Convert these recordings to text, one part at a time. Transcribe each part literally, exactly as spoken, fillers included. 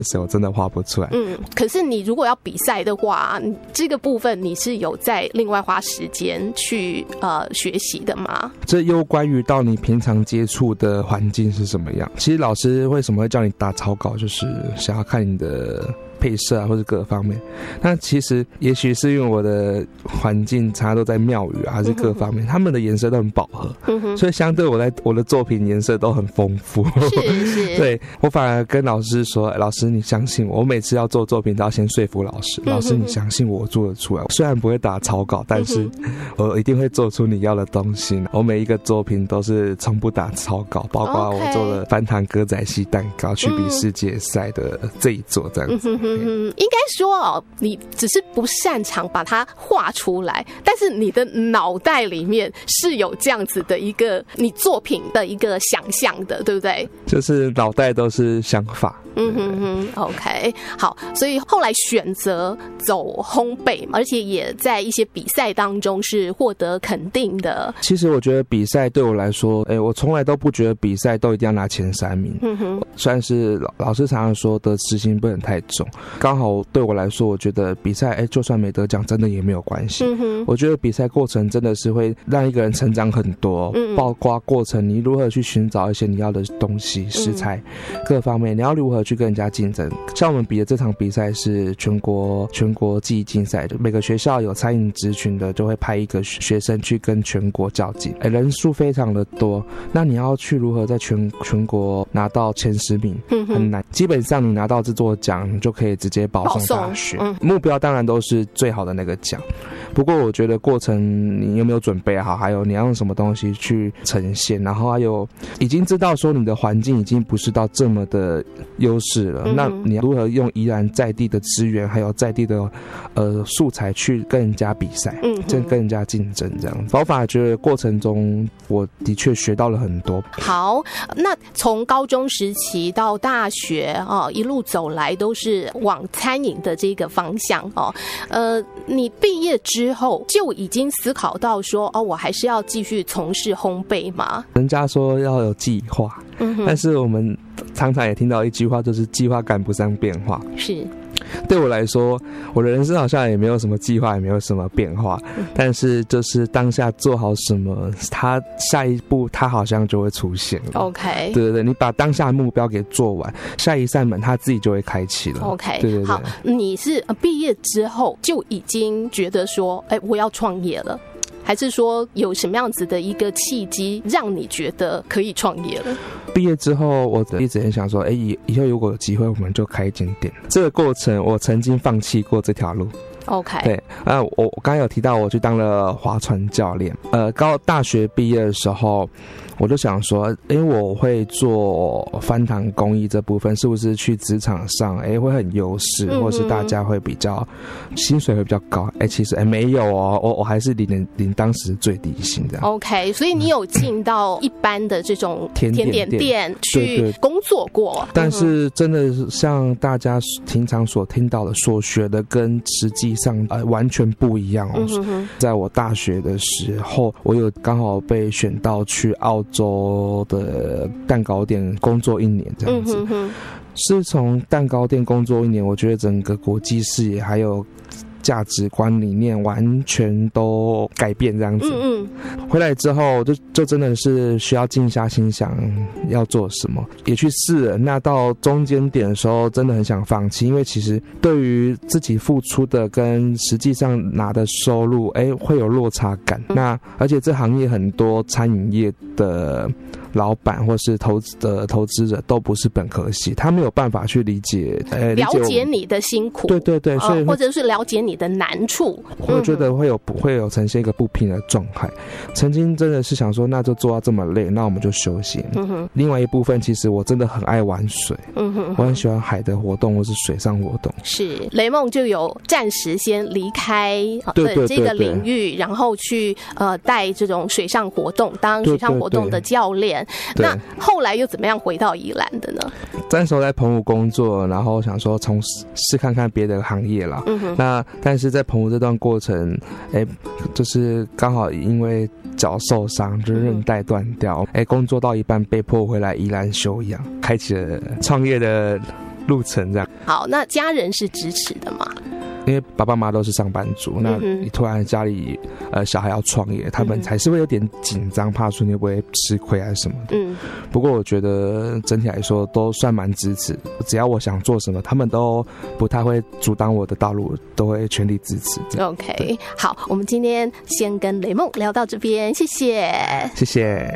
所以我真的画不出来。 嗯，可是你如果要比赛的话，这个部分你是有在另外花时间去呃学习的吗？ 这又关于到你平常接触的环境是什么样。其实老师为什么会叫你打草稿，就是想要看你的配色啊，或是各方面。那其实也许是因为我的环境常常都在庙宇啊，还是各方面，他们的颜色都很饱和，嗯、所以相对我在我的作品颜色都很丰富。 是是， 对，我反而跟老师说，欸、老师你相信我，我每次要做作品都要先说服老师，老师你相信我做得出来。虽然不会打草稿，但是我一定会做出你要的东西。我每一个作品都是从不打草稿，包括我做了翻糖歌仔戏蛋糕去比世界赛的这一座这样子。 嗯，应该说哦，你只是不擅长把它画出来，但是你的脑袋里面是有这样子的一个你作品的一个想象的，对不对？ 就是脑袋都是想法。 嗯哼哼 ，OK， 好，所以后来选择走烘焙，而且也在一些比赛当中是获得肯定的。 其实我觉得比赛对我来说，哎、欸，我从来都不觉得比赛都一定要拿前三名。嗯哼，算是老老师常常说得失心不能太重。刚好对我来说，我觉得比赛，哎、欸，就算没得奖，真的也没有关系。嗯哼，我觉得比赛过程真的是会让一个人成长很多，嗯，包括过程你如何去寻找一些你要的东西、食材、嗯、各方面，你要如何去跟人家竞争。像我们比的这场比赛是全国全国技艺竞赛的，每个学校有餐饮职群的就会派一个学生去跟全国较劲，欸、人数非常的多。那你要去如何在全全国拿到前十名，很难。基本上你拿到这座奖，你就可以直接保送大学。嗯、目标当然都是最好的那个奖。不过我觉得过程你有没有准备好，还有你要用什么东西去呈现，然后还有已经知道说你的环境已经不是到这么的优势了，嗯、那你如何用宜兰在地的资源还有在地的呃素材去跟人家比赛，嗯，跟跟人家竞争这样子。我反而觉得过程中我的确学到了很多。 好，那从高中时期到大学哦，一路走来都是往餐饮的这个方向哦。呃，你毕业之后就已经思考到说哦，我还是要继续从事烘焙吗？ 人家说要有计划，嗯，但是我们常常也听到一句话，就是计划赶不上变化。 是。 对我来说，我的人生好像也没有什么计划，也没有什么变化，嗯、但是就是当下做好什么，它下一步它好像就会出现了。OK， 对对对，你把当下的目标给做完，下一扇门它自己就会开启了。 OK， 对对对。 好，你是毕业之后就已经觉得说，哎，我要创业了。还是说有什么样子的一个契机让你觉得可以创业了？ 毕业之后我一直很想说，哎、欸，以后如果有机会我们就开一间店。这个过程我曾经放弃过这条路。OK， 对，呃，我我刚刚有提到我去当了划船教练。呃，高大学毕业的时候，我就想说，因为我会做翻糖工艺这部分，是不是去职场上，哎，会很优势，嗯、或是大家会比较薪水会比较高？哎，其实哎没有哦，我我还是领领当时最低薪这样。 OK， 所以你有进到一般的这种甜点店去工作过， 但是真的像大家平常所听到的、所学的，跟实际上呃完全不一样哦。嗯、在我大学的时候，我有刚好被选到去澳洲的蛋糕店工作一年这样子。嗯、哼哼是从蛋糕店工作一年，我觉得整个国际视野还有价值观理念完全都改变这样子。嗯嗯，回来之后就就真的是需要静下心想要做什么，也去试了。那到中间点的时候，真的很想放弃，因为其实对于自己付出的跟实际上拿的收入，哎，会有落差感。那而且这行业很多餐饮业的老板或是投资的投资者都不是本科系，他没有办法去理解，呃， 了解你的辛苦， 对对对，所以、呃、 或者是了解你的难处， 我觉得会有不会有呈现一个不平的状态。曾经真的是想说，那就做到这么累，那我们就休息。嗯哼。另外一部分，其实我真的很爱玩水，嗯哼，我很喜欢海的活动或是水上活动。是雷梦就有暂时先离开对对对对这个领域，然后去呃带这种水上活动，当水上活动的教练。对对对，那后来又怎么样回到宜兰的呢？ 那时候在澎湖工作，然后想说从试看看别的行业啦。嗯哼。那但是在澎湖这段过程，哎，就是刚好因为脚受伤，就是韧带断掉，哎，工作到一半被迫回来宜兰休养，开启了创业的路程这样。 好，那家人是支持的吗？ 因为爸爸妈妈都是上班族，那你突然家里呃小孩要创业，他们还是会有点紧张，怕说你会不会吃亏还是什么的。嗯，不过我觉得整体来说都算蛮支持，只要我想做什么，他们都不太会阻挡我的道路，都会全力支持。 OK， 好，我们今天先跟雷梦聊到这边，谢谢， 谢谢。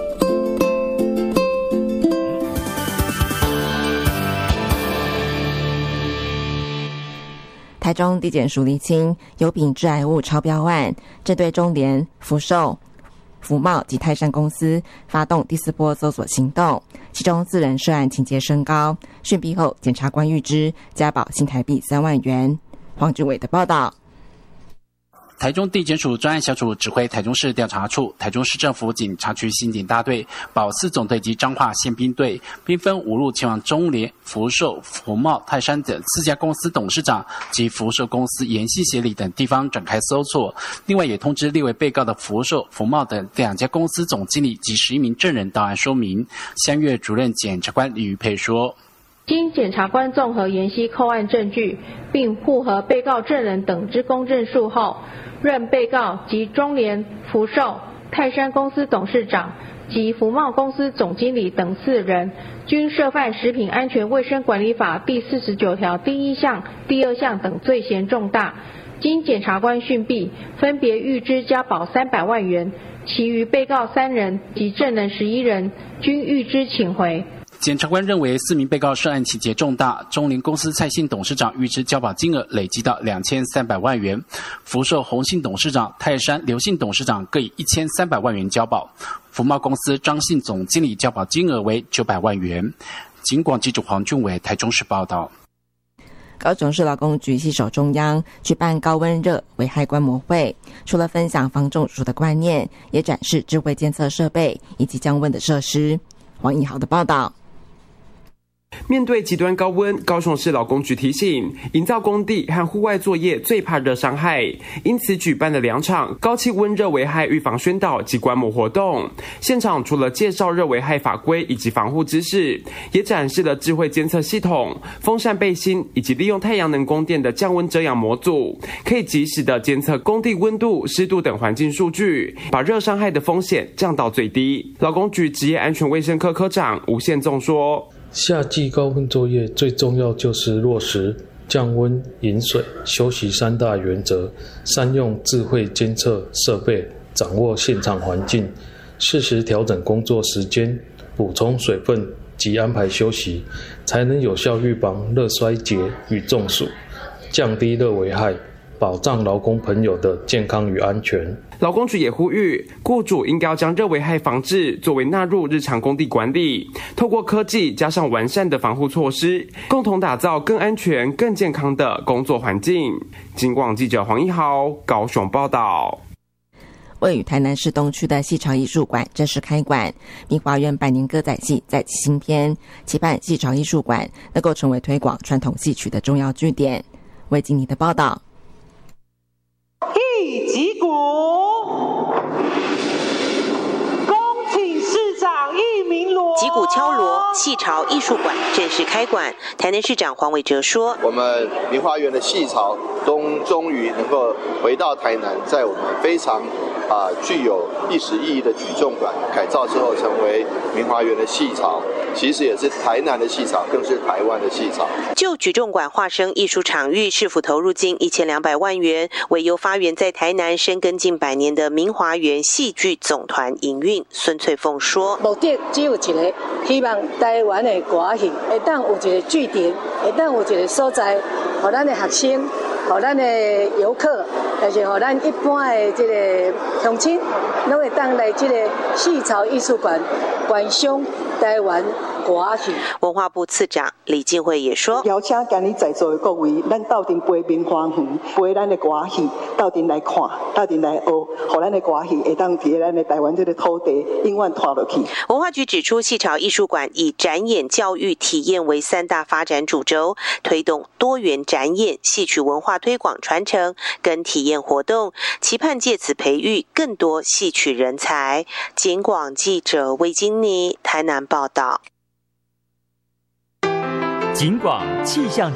台中地检署厘清油品致癌物超标案，针对中联、福寿、福茂及泰山公司发动第四波搜索行动，其中四人涉案情节升高。讯毕后，检察官预支加保新台币三万元。黄俊伟的报道。 台中地检署专案小组指挥台中市调查处、台中市政府警察局刑警大队、保四总队及彰化宪兵队，兵分五路前往中联、福寿、福茂、泰山等四家公司董事长及福寿公司研系协理等地方展开搜索。另外也通知列为被告的福寿、福茂等两家公司总经理及十一名证人到案说明。香月主任检察官李玉佩说， 经检察官综合研析扣案证据，并复核被告证人等之公证数后，认被告及中联、福寿、泰山公司董事长及福茂公司总经理等四人，均涉犯食品安全卫生管理法第四十九条第一项、第二项等罪嫌重大。经检察官讯毕，分别预支加保三百万元，其余被告三人及证人十一人均预支请回。 检察官认为四名被告涉案情节重大，中联公司蔡姓董事长预支交保金额累积到两千三百万元，福寿洪姓董事长、泰山刘姓董事长各以一千三百万元交保，福茂公司张姓总经理交保金额为九百万元。警广记者黄俊伟台中市报道。 高雄市劳工局携手中央举办高温热危害观摩会，除了分享防中暑的观念，也展示智慧监测设备以及降温的设施。黄义豪的报道。 面对极端高温，高雄市劳工局提醒，营造工地和户外作业最怕热伤害，因此举办了两场高气温热危害预防宣导及观摩活动。现场除了介绍热危害法规以及防护知识，也展示了智慧监测系统、风扇背心以及利用太阳能供电的降温遮阳模组，可以及时的监测工地温度、湿度等环境数据，把热伤害的风险降到最低。劳工局职业安全卫生科科长吴宪仲说， 夏季高温作业最重要就是落实降温、饮水、休息三大原则，善用智慧监测设备，掌握现场环境，适时调整工作时间，补充水分及安排休息，才能有效预防热衰竭与中暑，降低热危害，保障劳工朋友的健康与安全。 劳工局也呼吁，雇主应该要将热危害防治作为纳入日常工地管理，透过科技加上完善的防护措施，共同打造更安全、更健康的工作环境。警广记者黄一豪高雄报道。 位于台南市东区的戏潮艺术馆正式开馆，明华园百年歌仔戏再起新篇，期盼戏潮艺术馆能够成为推广传统戏曲的重要据点。魏经理的报道。 一击鼓，恭请市长易明罗。 击鼓敲锣，戏潮艺术馆正式开馆。台南市长黄伟哲说：“ 我们明华园的戏潮终终于能够回到台南，在我们非常啊具有历史意义的举重馆改造之后，成为明华园的戏潮。其实也是台南的戏潮，更是台湾的戏潮。” 就举重馆化身艺术场域，市府投入近一千两百万元，为由发源在台南深耕近百年的明华园戏剧总团营运。孙翠凤说：“ 目的只有一个，希望台湾的歌戏会当有一个据点，会当有一个所在，让咱的学生、让咱的游客，但是让咱一般的这个乡亲，拢会当来这个戏潮艺术馆观赏台湾。” 文化部次长李进惠也说：“ 邀请今日在座的各位，咱斗阵陪明华园，陪咱的歌戏，斗阵来看，斗阵来学，让咱的歌戏会当伫咱的台湾这个土地永远拖落去。” 文化局指出，戏潮艺术馆以展演、教育、体验为三大发展主轴，推动多元展演、戏曲文化推广传承跟体验活动，期盼借此培育更多戏曲人才。警广记者魏金妮台南报道。 警广气象